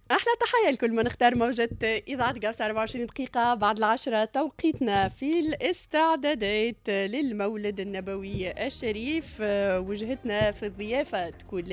أحلى تحية لكل من اختار موجة إذاعة قوس 24 دقيقة بعد العشرة توقيتنا في الاستعدادات للمولد النبوي الشريف. وجهتنا في الضيافة تكون